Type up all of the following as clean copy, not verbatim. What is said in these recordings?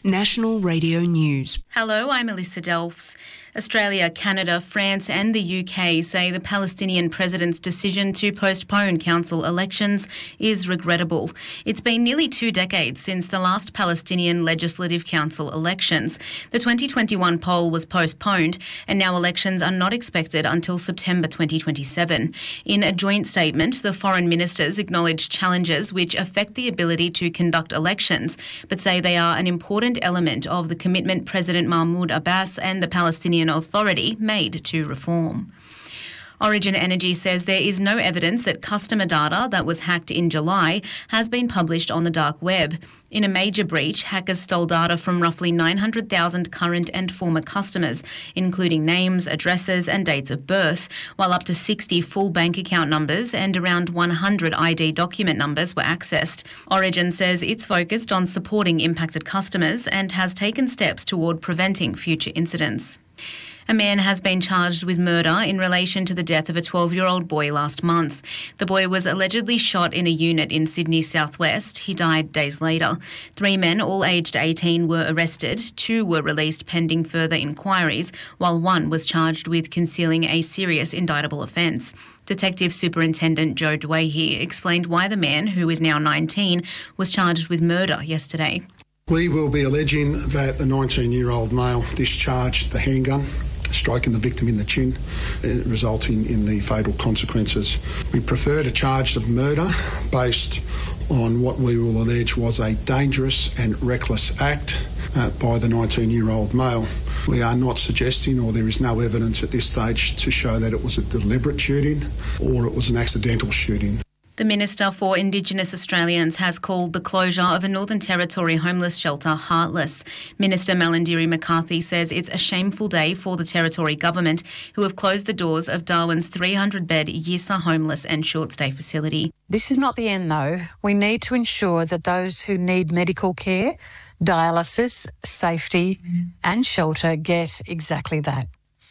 National Radio News. Hello, I'm Alyssa Delphs. Australia, Canada, France and the UK say the Palestinian president's decision to postpone council elections is regrettable. It's been nearly 2 decades since the last Palestinian Legislative Council elections. The 2021 poll was postponed and now elections are not expected until September 2027. In a joint statement, the foreign ministers acknowledged challenges which affect the ability to conduct elections, but say they are an important element of the commitment President Mahmoud Abbas and the Palestinian Authority made to reform. Origin Energy says there is no evidence that customer data that was hacked in July has been published on the dark web. In a major breach, hackers stole data from roughly 900,000 current and former customers, including names, addresses and dates of birth, while up to 60 full bank account numbers and around 100 ID document numbers were accessed. Origin says it's focused on supporting impacted customers and has taken steps toward preventing future incidents. A man has been charged with murder in relation to the death of a 12-year-old boy last month. The boy was allegedly shot in a unit in Sydney's southwest. He died days later. 3 men, all aged 18, were arrested. 2 were released pending further inquiries, while 1 was charged with concealing a serious indictable offence. Detective Superintendent Joe Dwayhe explained why the man, who is now 19, was charged with murder yesterday. We will be alleging that the 19-year-old male discharged the handgun, striking the victim in the chin, resulting in the fatal consequences. We prefer to charge of murder based on what we will allege was a dangerous and reckless act by the 19-year-old male. We are not suggesting, or there is no evidence at this stage to show that it was a deliberate shooting or it was an accidental shooting. The Minister for Indigenous Australians has called the closure of a Northern Territory homeless shelter heartless. Minister Malarndirri McCarthy says it's a shameful day for the Territory Government, who have closed the doors of Darwin's 300-bed Yissa homeless and short-stay facility. This is not the end, though. We need to ensure that those who need medical care, dialysis, safety and shelter get exactly that.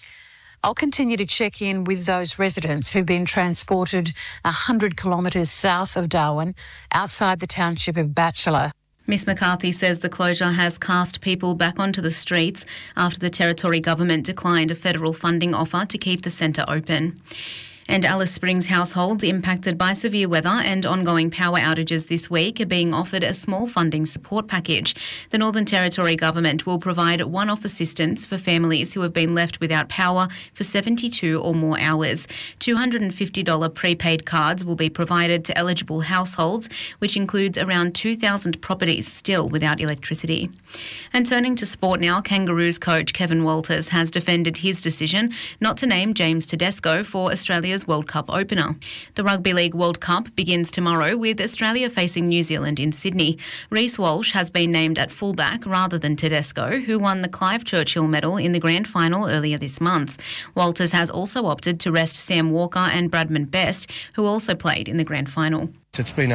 I'll continue to check in with those residents who've been transported 100 kilometres south of Darwin, outside the township of Batchelor. Ms McCarthy says the closure has cast people back onto the streets after the Territory Government declined a federal funding offer to keep the centre open. And Alice Springs households impacted by severe weather and ongoing power outages this week are being offered a small funding support package. The Northern Territory Government will provide one-off assistance for families who have been left without power for 72 or more hours. $250 prepaid cards will be provided to eligible households, which includes around 2,000 properties still without electricity. And turning to sport now, Kangaroos coach Kevin Walters has defended his decision not to name James Tedesco for Australia's World Cup opener. The Rugby League World Cup begins tomorrow with Australia facing New Zealand in Sydney. Reece Walsh has been named at fullback rather than Tedesco, who won the Clive Churchill medal in the grand final earlier this month. Walters has also opted to rest Sam Walker and Bradman Best, who also played in the grand final. It's been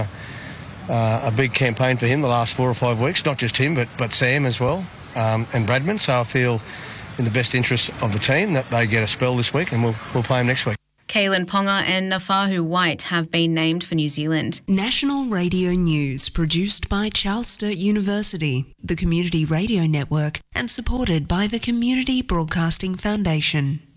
a big campaign for him the last 4 or 5 weeks, not just him but Sam as well, and Bradman, so I feel in the best interest of the team that they get a spell this week and we'll play them next week. Kalen Ponga and Nafahu White have been named for New Zealand. National Radio News, produced by Charles Sturt University, the Community Radio Network, and supported by the Community Broadcasting Foundation.